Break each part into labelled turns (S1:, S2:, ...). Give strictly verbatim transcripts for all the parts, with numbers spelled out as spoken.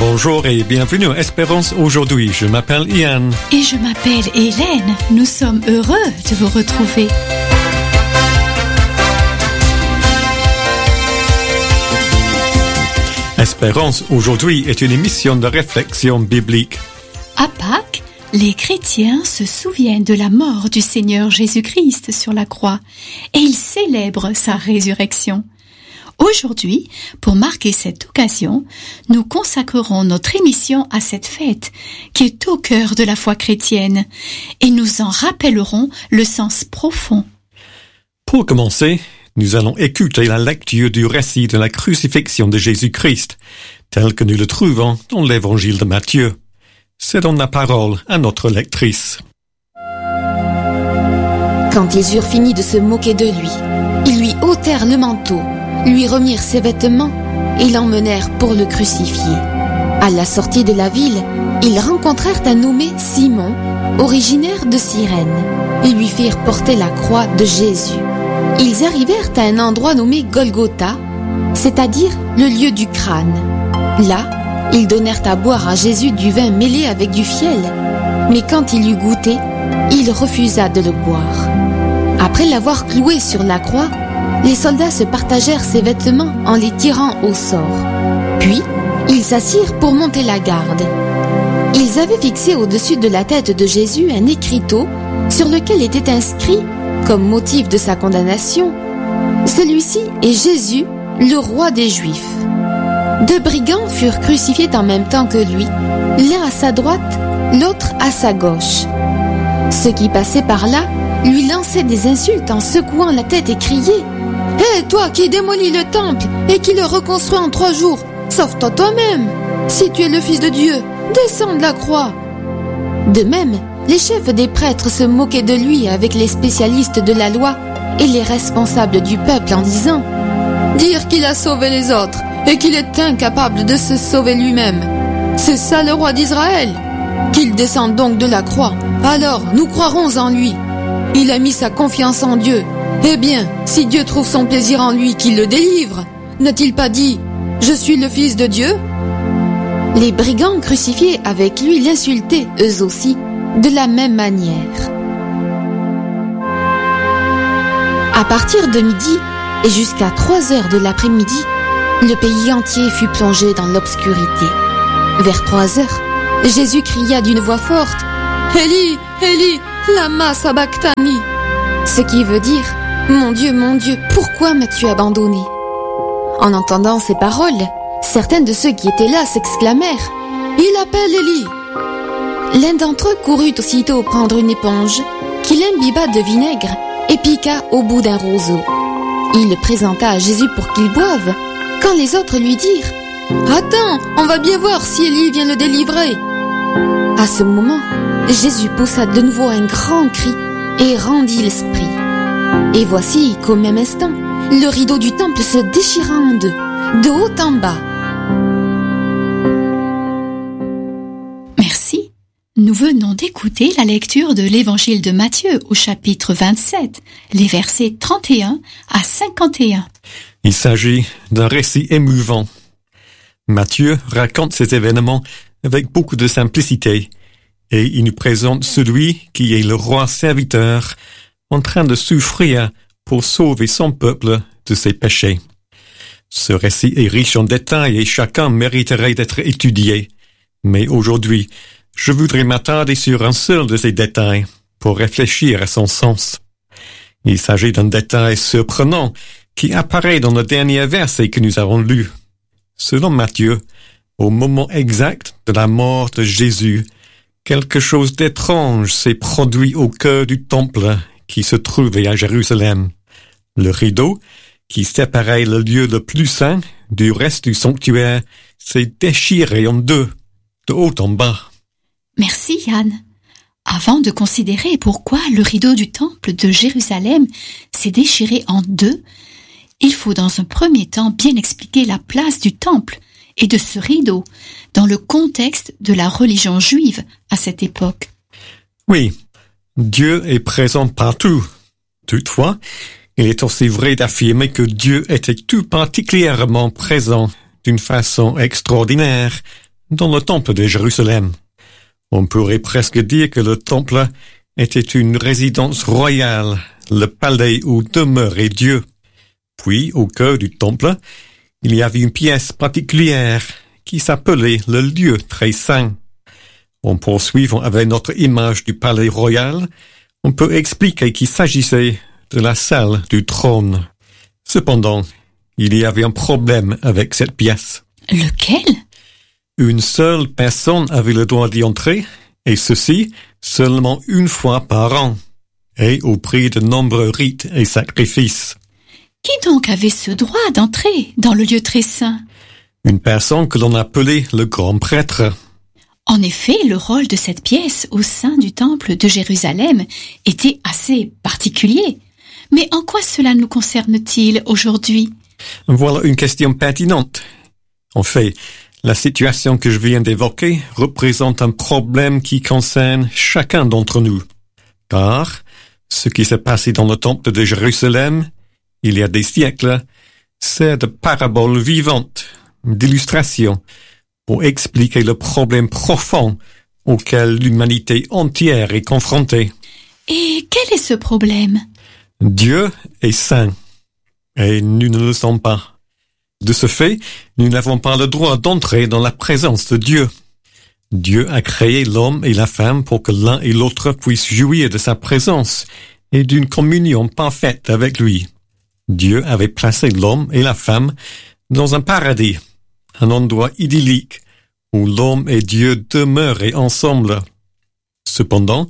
S1: Bonjour et bienvenue à Espérance aujourd'hui. Je m'appelle Ian.
S2: Et je m'appelle Hélène. Nous sommes heureux de vous retrouver.
S1: Espérance aujourd'hui est une émission de réflexion biblique.
S2: À Pâques, les chrétiens se souviennent de la mort du Seigneur Jésus-Christ sur la croix et ils célèbrent sa résurrection. Aujourd'hui, pour marquer cette occasion, nous consacrerons notre émission à cette fête qui est au cœur de la foi chrétienne et nous en rappellerons le sens profond.
S1: Pour commencer, nous allons écouter la lecture du récit de la crucifixion de Jésus-Christ, tel que nous le trouvons dans l'évangile de Matthieu. Cédons la parole à notre lectrice.
S3: Quand ils eurent fini de se moquer de lui, ils lui ôtèrent le manteau, lui remirent ses vêtements et l'emmenèrent pour le crucifier. À la sortie de la ville, ils rencontrèrent un nommé Simon, originaire de Cyrène, et lui firent porter la croix de Jésus. Ils arrivèrent à un endroit nommé Golgotha, c'est-à-dire le lieu du crâne. Là, ils donnèrent à boire à Jésus du vin mêlé avec du fiel, mais quand il eut goûté, il refusa de le boire. Après l'avoir cloué sur la croix, les soldats se partagèrent ses vêtements en les tirant au sort. Puis, ils s'assirent pour monter la garde. Ils avaient fixé au-dessus de la tête de Jésus un écriteau sur lequel était inscrit, comme motif de sa condamnation, « Celui-ci est Jésus, le roi des Juifs ». Deux brigands furent crucifiés en même temps que lui, l'un à sa droite, l'autre à sa gauche. Ceux qui passaient par là lui lançaient des insultes en secouant la tête et criaient « Hé, hey, toi qui démolis le temple et qui le reconstruis en trois jours, sauve-toi toi-même! Si tu es le Fils de Dieu, descends de la croix !» De même, les chefs des prêtres se moquaient de lui avec les spécialistes de la loi et les responsables du peuple en disant « Dire qu'il a sauvé les autres et qu'il est incapable de se sauver lui-même, c'est ça le roi d'Israël. Qu'il descende donc de la croix, alors nous croirons en lui. Il a mis sa confiance en Dieu. Eh bien, si Dieu trouve son plaisir en lui, qu'il le délivre. N'a-t-il pas dit « Je suis le Fils de Dieu » ?» Les brigands crucifiés avec lui l'insultaient, eux aussi, de la même manière. À partir de midi et jusqu'à trois heures de l'après-midi, le pays entier fut plongé dans l'obscurité. Vers trois heures, Jésus cria d'une voix forte « Eli, Eli, lama sabachthani » ce qui veut dire « Mon Dieu, mon Dieu, pourquoi m'as-tu abandonné ?» En entendant ces paroles, certains de ceux qui étaient là s'exclamèrent « Il appelle Élie !» L'un d'entre eux courut aussitôt prendre une éponge, qu'il imbiba de vinaigre et piqua au bout d'un roseau. Il le présenta à Jésus pour qu'il boive, quand les autres lui dirent « Attends, on va bien voir si Élie vient le délivrer !» À ce moment, Jésus poussa de nouveau un grand cri et rendit l'esprit. Et voici qu'au même instant, le rideau du temple se déchira en deux, de haut en bas.
S2: Merci. Nous venons d'écouter la lecture de l'évangile de Matthieu au chapitre vingt-sept, les versets trente et un à cinquante et un.
S1: Il s'agit d'un récit émouvant. Matthieu raconte ces événements avec beaucoup de simplicité et il nous présente celui qui est le roi serviteur en train de souffrir pour sauver son peuple de ses péchés. Ce récit est riche en détails et chacun mériterait d'être étudié. Mais aujourd'hui, je voudrais m'attarder sur un seul de ces détails pour réfléchir à son sens. Il s'agit d'un détail surprenant qui apparaît dans le dernier verset que nous avons lu. Selon Matthieu, au moment exact de la mort de Jésus, quelque chose d'étrange s'est produit au cœur du temple qui se trouvait à Jérusalem. Le rideau, qui séparait le lieu le plus saint du reste du sanctuaire, s'est déchiré en deux, de haut en bas.
S2: Merci Yann. Avant de considérer pourquoi le rideau du temple de Jérusalem s'est déchiré en deux, il faut dans un premier temps bien expliquer la place du temple et de ce rideau dans le contexte de la religion juive à cette époque.
S1: Oui, Dieu est présent partout. Toutefois, il est aussi vrai d'affirmer que Dieu était tout particulièrement présent d'une façon extraordinaire dans le temple de Jérusalem. On pourrait presque dire que le temple était une résidence royale, le palais où demeurait Dieu. Puis, au cœur du temple, il y avait une pièce particulière qui s'appelait le lieu très saint. En poursuivant avec notre image du palais royal, on peut expliquer qu'il s'agissait de la salle du trône. Cependant, il y avait un problème avec cette pièce.
S2: Lequel?
S1: Une seule personne avait le droit d'y entrer, et ceci seulement une fois par an, et au prix de nombreux rites et sacrifices.
S2: Qui donc avait ce droit d'entrer dans le lieu très saint?
S1: Une personne que l'on appelait le grand prêtre.
S2: En effet, le rôle de cette pièce au sein du temple de Jérusalem était assez particulier. Mais en quoi cela nous concerne-t-il aujourd'hui?
S1: Voilà une question pertinente. En fait, la situation que je viens d'évoquer représente un problème qui concerne chacun d'entre nous. Car ce qui s'est passé dans le temple de Jérusalem, il y a des siècles, c'est de paraboles vivantes, d'illustrations, pour expliquer le problème profond auquel l'humanité entière est confrontée.
S2: Et quel est ce problème?
S1: Dieu est saint, et nous ne le sommes pas. De ce fait, nous n'avons pas le droit d'entrer dans la présence de Dieu. Dieu a créé l'homme et la femme pour que l'un et l'autre puissent jouir de sa présence et d'une communion parfaite avec lui. Dieu avait placé l'homme et la femme dans un paradis, un endroit idyllique où l'homme et Dieu demeuraient ensemble. Cependant,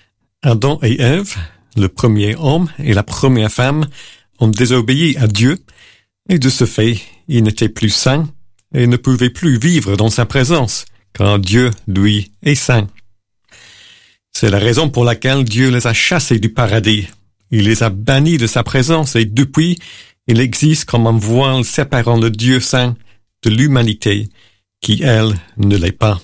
S1: Adam et Ève, le premier homme et la première femme, ont désobéi à Dieu, et de ce fait, ils n'étaient plus saints et ne pouvaient plus vivre dans sa présence, car Dieu, lui, est saint. C'est la raison pour laquelle Dieu les a chassés du paradis. Il les a bannis de sa présence et depuis, il existe comme un voile séparant le Dieu saint de l'humanité, qui, elle, ne l'est pas.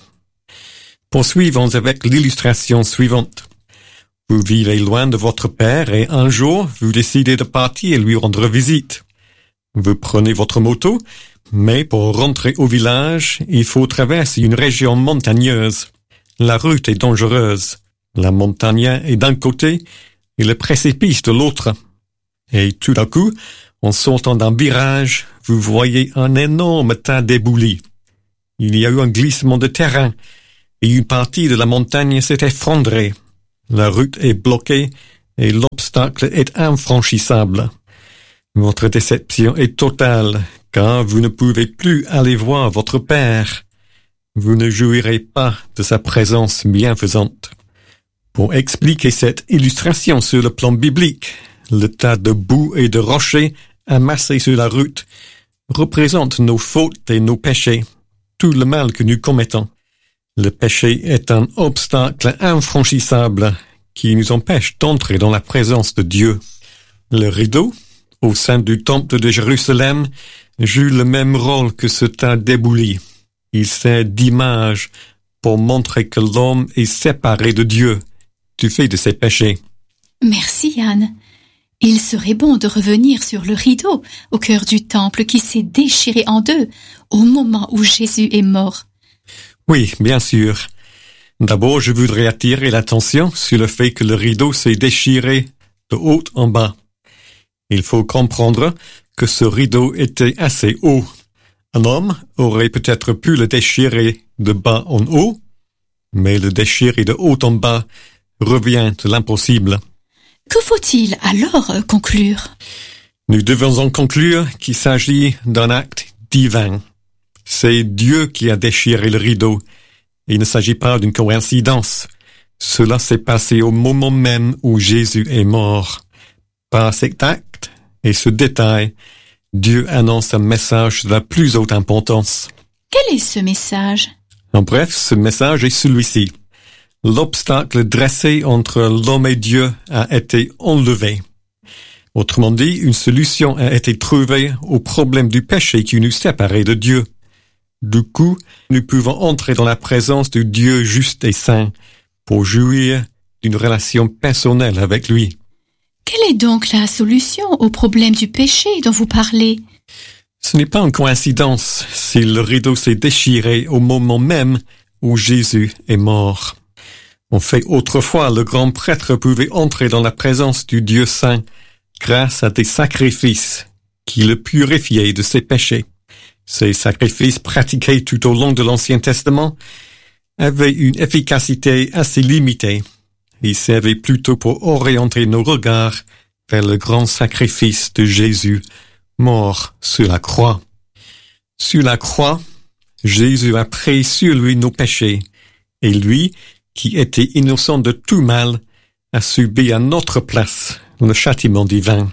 S1: Poursuivons avec l'illustration suivante. Vous vivez loin de votre père et un jour, vous décidez de partir lui rendre visite. Vous prenez votre moto, mais pour rentrer au village, il faut traverser une région montagneuse. La route est dangereuse. La montagne est d'un côté et le précipice de l'autre. Et tout à coup, en sortant d'un virage, vous voyez un énorme tas d'éboulis. Il y a eu un glissement de terrain et une partie de la montagne s'est effondrée. La route est bloquée et l'obstacle est infranchissable. Votre déception est totale, car vous ne pouvez plus aller voir votre père. Vous ne jouirez pas de sa présence bienfaisante. Pour expliquer cette illustration sur le plan biblique, le tas de boue et de rochers amassés sur la route représente nos fautes et nos péchés, tout le mal que nous commettons. Le péché est un obstacle infranchissable qui nous empêche d'entrer dans la présence de Dieu. Le rideau, au sein du temple de Jérusalem, joue le même rôle que ce tas d'éboulis. Il sert d'image pour montrer que l'homme est séparé de Dieu du fait de ses péchés.
S2: Merci, Anne. Il serait bon de revenir sur le rideau au cœur du temple qui s'est déchiré en deux au moment où Jésus est mort.
S1: Oui, bien sûr. D'abord, je voudrais attirer l'attention sur le fait que le rideau s'est déchiré de haut en bas. Il faut comprendre que ce rideau était assez haut. Un homme aurait peut-être pu le déchirer de bas en haut, mais le déchirer de haut en bas revient de l'impossible.
S2: Que faut-il alors conclure?
S1: Nous devons en conclure qu'il s'agit d'un acte divin. C'est Dieu qui a déchiré le rideau. Il ne s'agit pas d'une coïncidence. Cela s'est passé au moment même où Jésus est mort. Par cet acte et ce détail, Dieu annonce un message de la plus haute importance.
S2: Quel est ce message?
S1: En bref, ce message est celui-ci. L'obstacle dressé entre l'homme et Dieu a été enlevé. Autrement dit, une solution a été trouvée au problème du péché qui nous séparait de Dieu. Du coup, nous pouvons entrer dans la présence du Dieu juste et saint pour jouir d'une relation personnelle avec lui.
S2: Quelle est donc la solution au problème du péché dont vous parlez?
S1: Ce n'est pas une coïncidence si le rideau s'est déchiré au moment même où Jésus est mort. En fait, autrefois, le grand prêtre pouvait entrer dans la présence du Dieu saint grâce à des sacrifices qui le purifiaient de ses péchés. Ces sacrifices pratiqués tout au long de l'Ancien Testament avaient une efficacité assez limitée. Ils servaient plutôt pour orienter nos regards vers le grand sacrifice de Jésus, mort sur la croix. Sur la croix, Jésus a pris sur lui nos péchés, et lui, qui était innocent de tout mal, a subi à notre place le châtiment divin.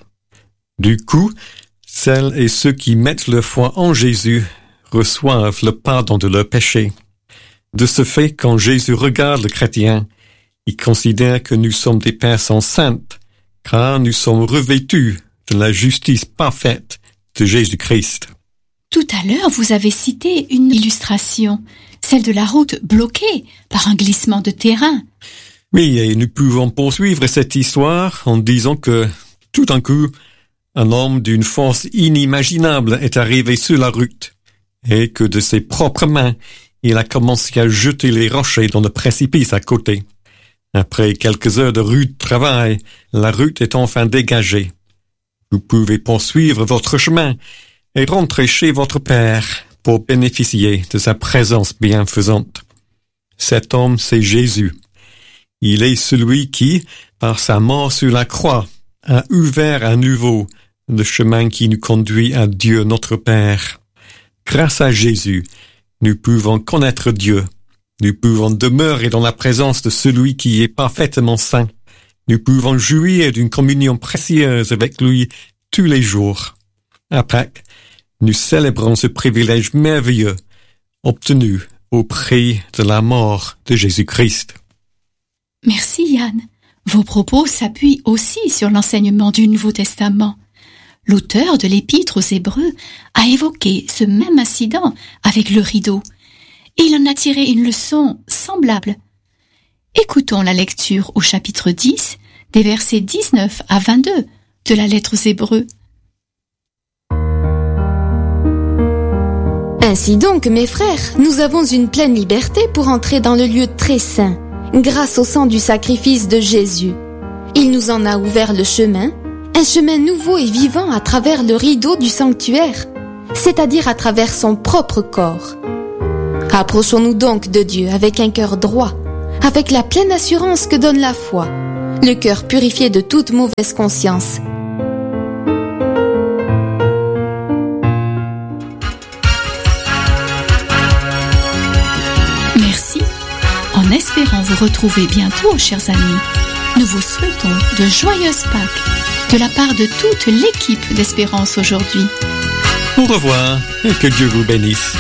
S1: Du coup, celles et ceux qui mettent leur foi en Jésus reçoivent le pardon de leurs péchés. De ce fait, quand Jésus regarde le chrétien, il considère que nous sommes des personnes saintes, car nous sommes revêtus de la justice parfaite de Jésus-Christ.
S2: Tout à l'heure, vous avez cité une illustration, celle de la route bloquée par un glissement de terrain.
S1: Oui, et nous pouvons poursuivre cette histoire en disant que, tout d'un coup, un homme d'une force inimaginable est arrivé sur la route, et que de ses propres mains, il a commencé à jeter les rochers dans le précipice à côté. Après quelques heures de rude travail, la route est enfin dégagée. Vous pouvez poursuivre votre chemin et rentrer chez votre Père pour bénéficier de sa présence bienfaisante. Cet homme, c'est Jésus. Il est celui qui, par sa mort sur la croix, a ouvert à nouveau le chemin qui nous conduit à Dieu notre Père. Grâce à Jésus, nous pouvons connaître Dieu. Nous pouvons demeurer dans la présence de celui qui est parfaitement saint. Nous pouvons jouir d'une communion précieuse avec lui tous les jours. À Pâques, nous célébrons ce privilège merveilleux obtenu au prix de la mort de Jésus-Christ.
S2: Merci Yann. Vos propos s'appuient aussi sur l'enseignement du Nouveau Testament. L'auteur de l'Épître aux Hébreux a évoqué ce même incident avec le rideau. Et il en a tiré une leçon semblable. Écoutons la lecture au chapitre dix, des versets dix-neuf à vingt-deux de la lettre aux Hébreux.
S3: Ainsi donc, mes frères, nous avons une pleine liberté pour entrer dans le lieu très saint, grâce au sang du sacrifice de Jésus. Il nous en a ouvert le chemin, un chemin nouveau et vivant à travers le rideau du sanctuaire, c'est-à-dire à travers son propre corps. Approchons-nous donc de Dieu avec un cœur droit, avec la pleine assurance que donne la foi, le cœur purifié de toute mauvaise conscience.
S2: Merci. En espérant vous retrouver bientôt, chers amis, nous vous souhaitons de joyeuses Pâques de la part de toute l'équipe d'Espérance aujourd'hui.
S1: Au revoir et que Dieu vous bénisse.